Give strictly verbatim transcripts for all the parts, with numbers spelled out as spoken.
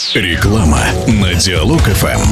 Реклама на Диалог эф эм.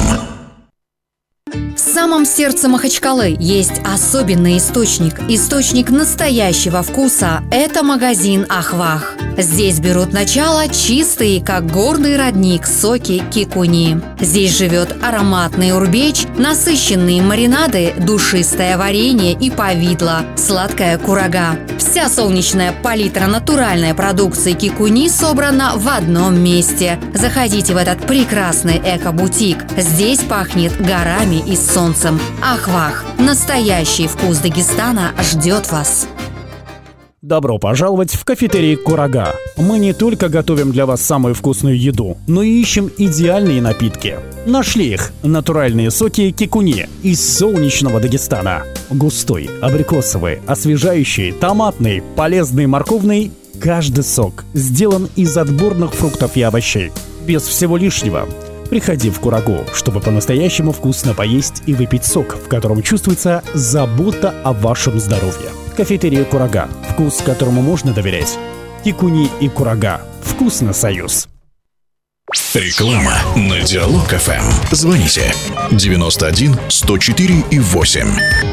В самом сердце Махачкалы есть особенный источник. Источник настоящего вкуса – это магазин «Ахвах». Здесь берут начало чистые, как горный родник, соки кикуни. Здесь живет ароматный урбеч, насыщенные маринады, душистое варенье и повидло, сладкая курага. Вся солнечная палитра натуральной продукции кикуни собрана в одном месте. Заходите в этот прекрасный эко-бутик. Здесь пахнет горами и солнцем. Ахвах. Настоящий вкус Дагестана ждет вас. Добро пожаловать в кафетерий «Курага». Мы не только готовим для вас самую вкусную еду, но и ищем идеальные напитки. Нашли их – натуральные соки кикуни из солнечного Дагестана. Густой, абрикосовый, освежающий, томатный, полезный, морковный – каждый сок сделан из отборных фруктов и овощей. Без всего лишнего. Приходи в «Курагу», чтобы по-настоящему вкусно поесть и выпить сок, в котором чувствуется забота о вашем здоровье. Кафетерия «Курага», вкус, которому можно доверять. Кикуни и «Курага». Вкусно, союз. Реклама на Диалог эф эм. Звоните девяносто один сто четыре и восемь.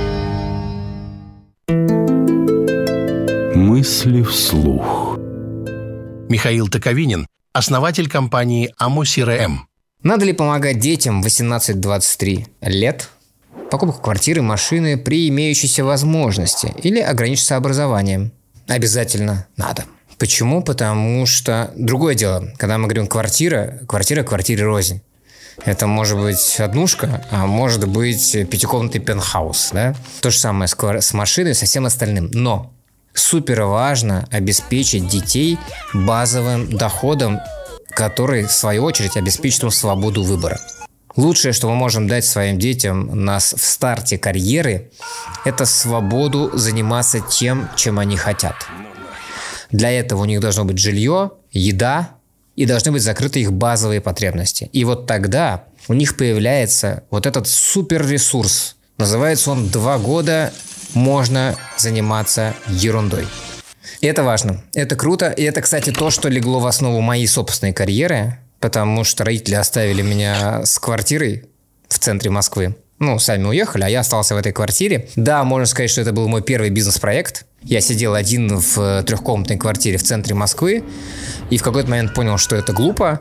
Мысли вслух. Михаил Токовинин, основатель компании АМО-СИРЭМ. Надо ли помогать детям восемнадцать-двадцать три лет? Покупку квартиры, машины при имеющейся возможности или ограничиться образованием? Обязательно надо. Почему? Потому что другое дело, когда мы говорим квартира, квартира квартире рознь. Это может быть однушка, а может быть пятикомнатный пентхаус. Да? То же самое с, с машиной, со всем остальным. Но супер важно обеспечить детей базовым доходом, который, в свою очередь, обеспечит им свободу выбора. Лучшее, что мы можем дать своим детям нас в старте карьеры, это свободу заниматься тем, чем они хотят. Для этого у них должно быть жилье, еда и должны быть закрыты их базовые потребности. И вот тогда у них появляется вот этот суперресурс. Называется он «Два года можно заниматься ерундой». И это важно, это круто. И это, кстати, то, что легло в основу моей собственной карьеры, потому что родители оставили меня с квартирой в центре Москвы. Ну, сами уехали, а я остался в этой квартире. Да, можно сказать, что это был мой первый бизнес-проект. Я сидел один в трехкомнатной квартире в центре Москвы и в какой-то момент понял, что это глупо.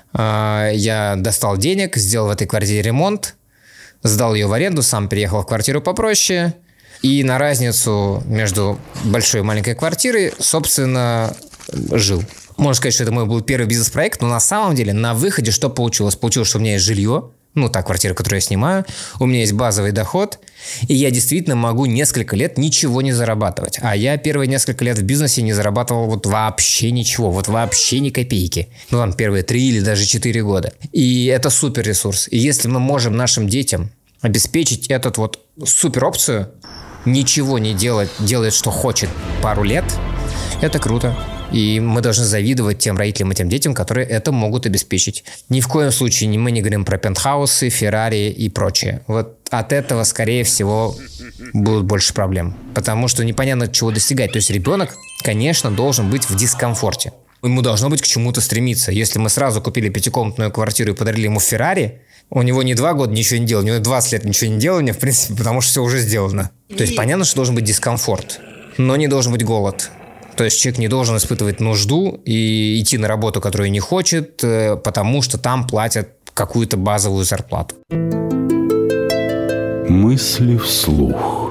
Я достал денег, сделал в этой квартире ремонт, сдал ее в аренду, сам переехал в квартиру попроще. И на разницу между большой и маленькой квартирой, собственно, жил. Можно сказать, что это мой был первый бизнес-проект, но на самом деле на выходе что получилось? Получилось, что у меня есть жилье, ну, та квартира, которую я снимаю, у меня есть базовый доход, и я действительно могу несколько лет ничего не зарабатывать. А я первые несколько лет в бизнесе не зарабатывал вот вообще ничего, вот вообще ни копейки. Ну, ладно, первые три или даже четыре года. И это супер ресурс. И если мы можем нашим детям обеспечить этот вот супер опцию, ничего не делать, делает, что хочет пару лет, это круто. И мы должны завидовать тем родителям и тем детям, которые это могут обеспечить. Ни в коем случае мы не говорим про пентхаусы, Феррари и прочее. Вот от этого, скорее всего, будут больше проблем. Потому что непонятно, чего достигать. То есть ребенок, конечно, должен быть в дискомфорте. Ему должно быть к чему-то стремиться. Если мы сразу купили пятикомнатную квартиру и подарили ему Феррари, у него не два года ничего не делал, у него двадцать лет ничего не делания, в принципе, потому что все уже сделано. То есть понятно, что должен быть дискомфорт, но не должен быть голод. То есть человек не должен испытывать нужду и идти на работу, которую не хочет, потому что там платят какую-то базовую зарплату. Мысли вслух.